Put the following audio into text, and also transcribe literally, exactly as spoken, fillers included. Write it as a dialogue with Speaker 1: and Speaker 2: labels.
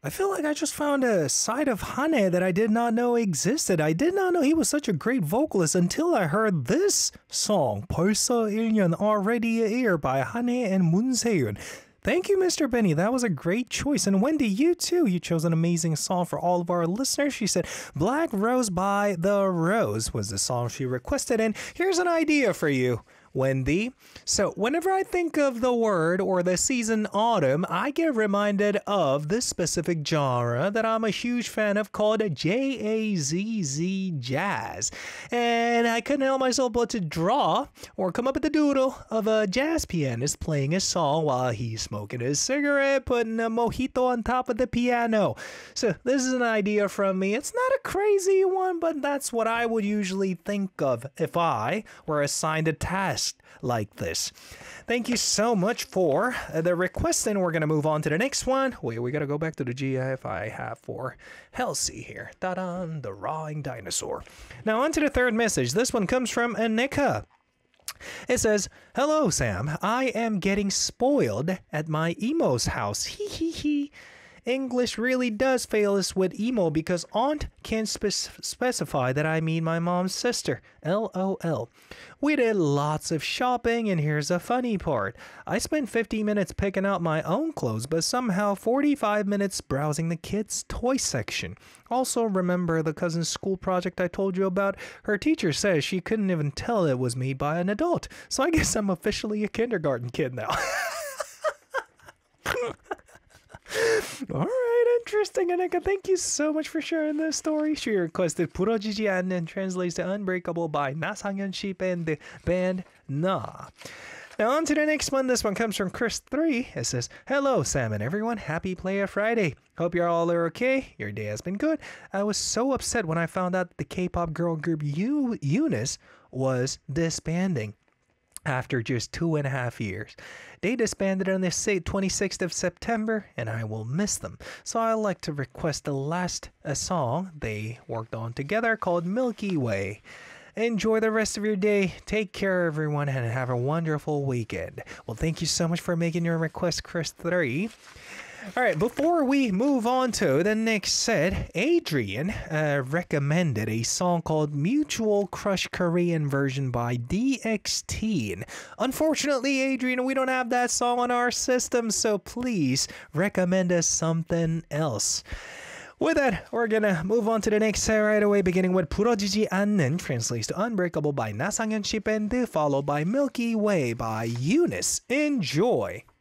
Speaker 1: I feel like I just found a side of Hane that I did not know existed. I did not know he was such a great vocalist until I heard this song, 벌써 일 년 Already a Year by Hane and Moon Se-yoon. Thank you, Mister Benny. That was a great choice. And Wendy, you too. You chose an amazing song for all of our listeners. She said, Black Rose by The Rose was the song she requested. And here's an idea for you, Wendy. So whenever I think of the word or the season autumn, I get reminded of this specific genre that I'm a huge fan of called J A Z Z Jazz. And I couldn't help myself but to draw or come up with the doodle of a jazz pianist playing a song while he's smoking his cigarette, putting a mojito on top of the piano. So this is an idea from me. It's not a crazy one, but that's what I would usually think of if I were assigned a task like this. Thank you so much for the request, and we're going to move on to the next one. Wait, we got to go back to the G I F I have for Halsey here. Ta-da, the rawing dinosaur. Now on to the third message. This one comes from Anika. It says, Hello, Sam. I am getting spoiled at my emo's house. Hee hee hee. English really does fail us with emo because aunt can't spe- specify that I mean my mom's sister. LOL. We did lots of shopping, and here's a funny part. I spent fifty minutes picking out my own clothes, but somehow forty-five minutes browsing the kids' toy section. Also, remember the cousin's school project I told you about? Her teacher says she couldn't even tell it was made by an adult. So I guess I'm officially a kindergarten kid now. All right, interesting, Anika. Thank you so much for sharing this story. She requested 부러지지 않는 translates to Unbreakable by 나상현 Sheep and the band Na. Now on to the next one. This one comes from Chris three. It says, Hello, Sam and everyone. Happy Player Friday. Hope you're all are okay. Your day has been good. I was so upset when I found out the K-pop girl group U- Eunice was disbanding. After just two and a half years. They disbanded on the twenty-sixth of September, and I will miss them. So I'd like to request the last a song they worked on together called Milky Way. Enjoy the rest of your day. Take care, everyone, and have a wonderful weekend. Well, thank you so much for making your request, Chris three. All right, before we move on to the next set, Adrian uh, recommended a song called Mutual Crush Korean version by D X T. Unfortunately, Adrian, we don't have that song on our system, so please recommend us something else. With that, we're gonna move on to the next set right away, beginning with 부러지지 않는, translates to Unbreakable by 나상현 Sheep, and followed by Milky Way by Eunice. Enjoy!